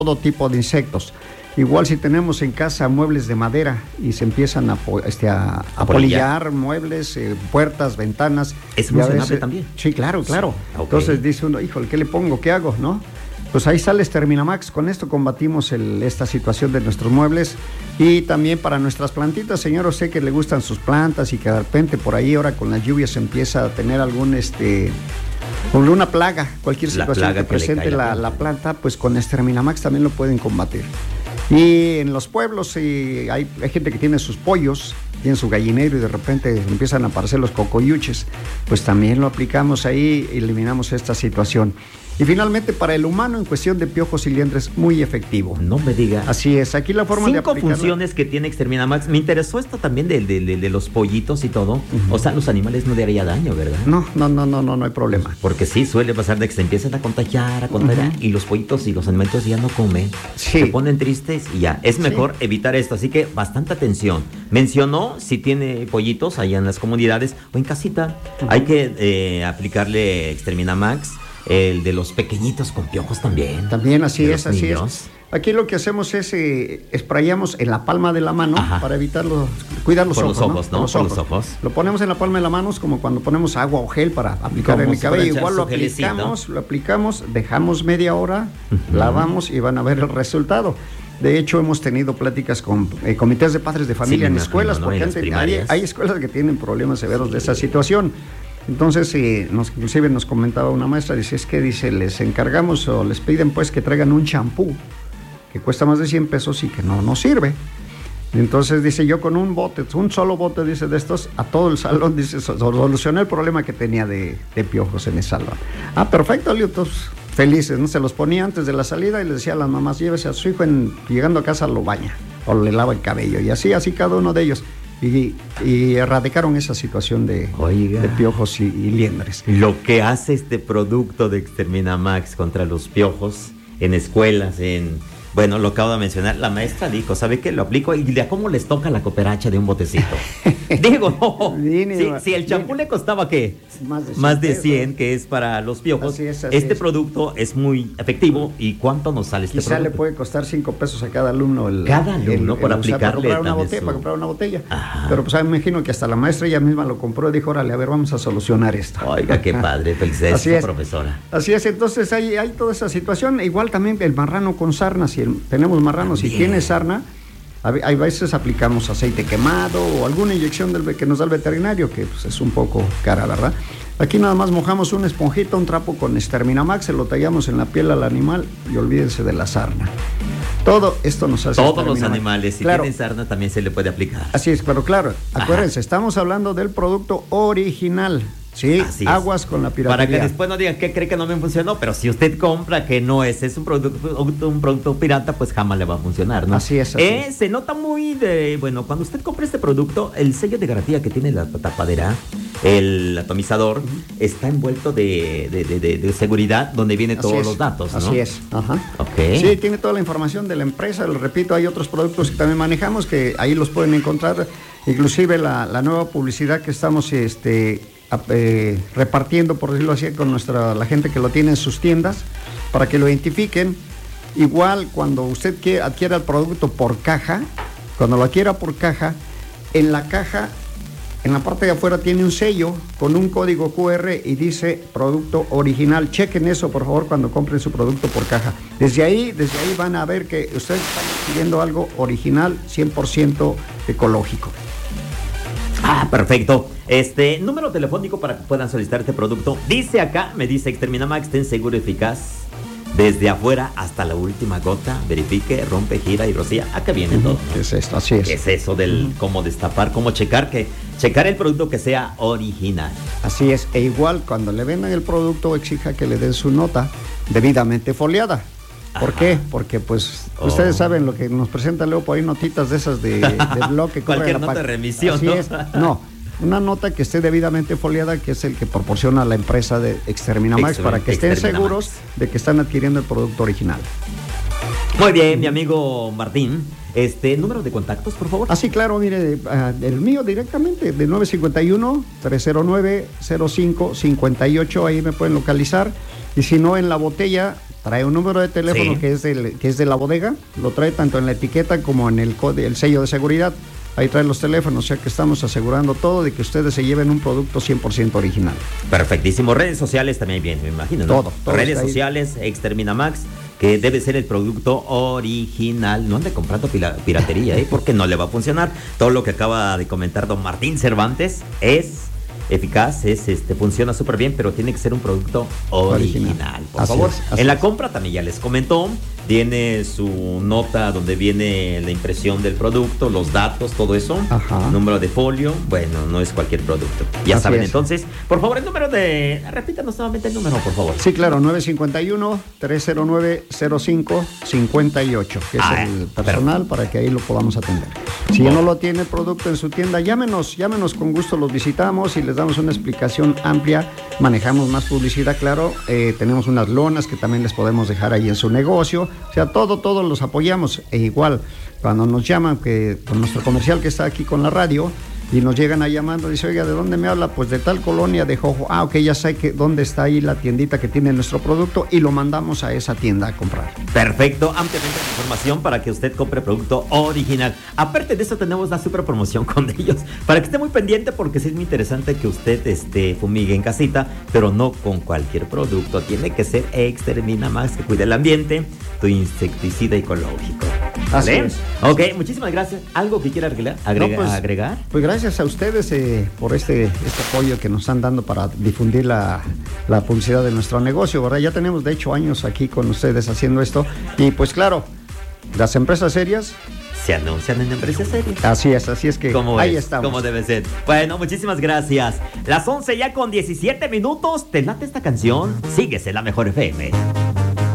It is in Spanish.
todo tipo de insectos. Igual si tenemos en casa muebles de madera y se empiezan a apolillar muebles, puertas, ventanas. ¿Es funcionable también? Sí, claro. Sí. Okay. Entonces dice uno, híjole, ¿qué le pongo? ¿Qué hago? ¿No? Pues ahí sale Exterminamax. Con esto combatimos esta situación de nuestros muebles. Y también para nuestras plantitas, señor, sé que le gustan sus plantas y que de repente por ahí ahora con las lluvias empieza a tener una plaga, cualquier situación que presente la planta, pues con Exterminamax también lo pueden combatir. Y en los pueblos hay gente que tiene sus pollos, tiene su gallinero y de repente empiezan a aparecer los cocoyuches, pues también lo aplicamos ahí y eliminamos esta situación. Y finalmente, para el humano, en cuestión de piojos y liendres, muy efectivo. No me diga. Así es, aquí la forma de aplicarlo. 5 funciones que tiene Exterminamax. Me interesó esto también de los pollitos y todo. Uh-huh. O sea, los animales no le haría daño, ¿verdad? No hay problema. Porque sí, suele pasar de que se empiezan a contagiar, uh-huh. Y los pollitos y los animalitos ya no comen. Sí. Se ponen tristes y ya. Es mejor evitar esto, así que bastante atención. Mencionó, si tiene pollitos allá en las comunidades o en casita, uh-huh. Hay que aplicarle Exterminamax. El de los pequeñitos con piojos también. También, así es. Aquí lo que hacemos es sprayamos en la palma de la mano. Ajá. Para evitarlo, cuidar los ojos. Por los ojos. Lo ponemos en la palma de la mano, es como cuando ponemos agua o gel para aplicar en el cabello. Igual lo aplicamos, dejamos media hora, uh-huh. Lavamos y van a ver el resultado. De hecho, hemos tenido pláticas con comités de padres de familia en escuelas, porque hay escuelas que tienen problemas severos de esa situación. Entonces, inclusive nos comentaba una maestra, dice, les encargamos o les piden pues que traigan un champú que cuesta más de 100 pesos y que no nos sirve. Entonces dice, yo con un solo bote, dice, de estos, a todo el salón, dice, solucioné el problema que tenía de piojos en el salón. Perfecto, entonces, felices, ¿no? Se los ponía antes de la salida y les decía a las mamás, llévese a su hijo, llegando a casa lo baña o le lava el cabello, y así cada uno de ellos. Y erradicaron esa situación de piojos y liendres. Lo que hace este producto de Exterminamax contra los piojos en escuelas, bueno, lo acabo de mencionar, la maestra dijo, ¿sabe qué? Lo aplico y de cómo les toca la cooperacha de un botecito. Digo, si el champú le costaba, ¿qué? Más de 100, que es para los piojos. Así es. Producto es muy efectivo. ¿Y cuánto nos sale este producto? Quizá le puede costar 5 pesos a cada alumno. Por aplicarle para comprar una botella. Ajá. Pero pues me imagino que hasta la maestra ella misma lo compró y dijo, órale, a ver, vamos a solucionar esto. Oiga, qué padre, felicidades, profesora. Así es, entonces hay toda esa situación. Igual también el marrano con sarna, tenemos marranos, si tiene sarna, hay veces aplicamos aceite quemado o alguna inyección que nos da el veterinario, que pues, es un poco cara, ¿verdad? Aquí nada más mojamos una esponjita, un trapo con Exterminamax, se lo tallamos en la piel al animal y olvídense de la sarna. Todo esto nos hace todos los animales, si tienen sarna también se le puede aplicar. Así es, pero claro, acuérdense, estamos hablando del producto original. Sí, aguas con la piratería. Para que después no digan que cree que no me funcionó, pero si usted compra que no es un producto pirata, pues jamás le va a funcionar, ¿no? Así es. Se nota muy cuando usted compra este producto, el sello de garantía que tiene la tapadera, el atomizador, uh-huh. Está envuelto de seguridad, donde vienen todos los datos, ¿no? Así es. Ajá. Okay. Sí, tiene toda la información de la empresa, lo repito, hay otros productos que también manejamos, que ahí los pueden encontrar, inclusive la nueva publicidad que estamos repartiendo, por decirlo así, con la gente que lo tiene en sus tiendas, para que lo identifiquen. Igual cuando usted adquiera el producto por caja, cuando lo adquiera por caja, en la caja, en la parte de afuera tiene un sello con un código QR y dice producto original. Chequen eso, por favor, cuando compren su producto por caja. Desde ahí van a ver que ustedes están adquiriendo algo original, 100% ecológico. Perfecto. Número telefónico para que puedan solicitar este producto. Dice acá, me dice Exterminamax, ten seguro eficaz. Desde afuera hasta la última gota, verifique, rompe, gira y rocía. Acá viene todo, ¿no? ¿Qué es esto? Así es. ¿Qué es eso del cómo destapar, cómo checar el producto que sea original? Así es. E igual, cuando le vendan el producto, exija que le den su nota debidamente foliada. ¿Por qué? Porque pues ustedes saben lo que nos presenta luego por ahí, notitas de esas de blog que cualquier nota de remisión. Así es. No, una nota que esté debidamente foliada, que es el que proporciona la empresa de Exterminamax, para que estén seguros de que están adquiriendo el producto original. Muy bien, mi amigo Martín. Número de contactos, por favor. Sí, claro, mire, el mío directamente, de 951-309-0558, ahí me pueden localizar. Y si no, en la botella trae un número de teléfono que es de la bodega, lo trae tanto en la etiqueta como en el sello de seguridad. Ahí trae los teléfonos, o sea que estamos asegurando todo de que ustedes se lleven un producto 100% original. Perfectísimo. Redes sociales también bien, me imagino, ¿no? Todo redes sociales, Exterminamax, que debe ser el producto original. No ande comprando piratería, porque no le va a funcionar. Todo lo que acaba de comentar don Martín Cervantes es eficaz, funciona súper bien, pero tiene que ser un producto original. Por favor. En la compra también ya les comentó, tiene su nota donde viene la impresión del producto, los datos, todo eso. Ajá. Número de folio, bueno, no es cualquier producto. Ya así saben, entonces, por favor, repítanos nuevamente el número, por favor. Sí, claro, 951-309-0558, que es el personal para que ahí lo podamos atender. Si no lo tiene el producto en su tienda, llámenos con gusto, los visitamos y les damos una explicación amplia. Manejamos más publicidad, claro, tenemos unas lonas que también les podemos dejar ahí en su negocio. O sea, todos los apoyamos. E igual, cuando nos llaman, que con nuestro comercial que está aquí con la radio, y nos llegan a llamando, dice, oiga, ¿de dónde me habla? Pues de tal colonia de Jojo. Ok, ya sé dónde está ahí la tiendita que tiene nuestro producto y lo mandamos a esa tienda a comprar. Perfecto, ampliamente la información para que usted compre producto original. Aparte de eso, tenemos la super promoción con ellos, para que esté muy pendiente, porque sí es muy interesante que usted fumigue en casita, pero no con cualquier producto. Tiene que ser Exterminamax, que cuide el ambiente, tu insecticida ecológico. ¿Vale? Así es. Ok, muchísimas gracias. ¿Algo que quiera agregar? Pues gracias a ustedes por este apoyo que nos están dando para difundir la publicidad de nuestro negocio, ¿verdad? Ya tenemos, de hecho, años aquí con ustedes haciendo esto. Y pues claro, las empresas serias se anuncian en empresas serias. Así es que ahí estamos. Como debe ser. Bueno, muchísimas gracias. Las 11 ya con 17 minutos. ¿Te late esta canción? Síguese la Mejor FM.